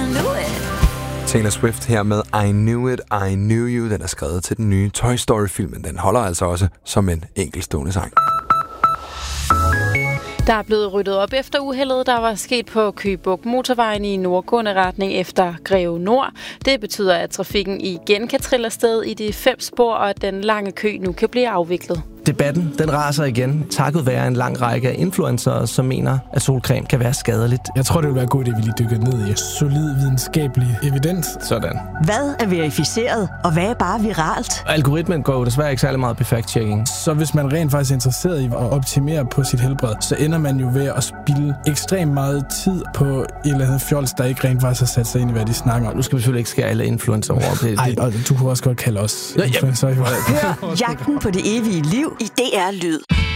knew it. Taylor Swift her med I Knew It, I Knew You. Den er skrevet til den nye Toy Story-film, men den holder altså også som en enkeltstående sang. Der er blevet ryddet op efter uheldet, der var sket på Køge Bugt Motorvejen i nordgående retning efter Greve Nord. Det betyder, at trafikken igen kan trille afsted i de 5 spor, og at den lange kø nu kan blive afviklet. Debatten, den raser igen, takket være en lang række af influencere, som mener, at solcreme kan være skadeligt. Jeg tror, det vil være godt, at vi lige dykker ned i solid videnskabelig evidens. Sådan. Hvad er verificeret, og hvad er bare viralt? Algoritmen går jo desværre ikke særlig meget på fact-checking. Så hvis man rent faktisk er interesseret i at optimere på sit helbred, så ender man jo ved at spilde ekstremt meget tid på et eller andet fjols, der ikke rent faktisk har sat sig ind i, hvad de snakker om. Nu skal vi selvfølgelig ikke skære alle influencer over. Nej, og du kunne også godt kalde os influencer. Hør Jagten på det evige liv i DR Lyd.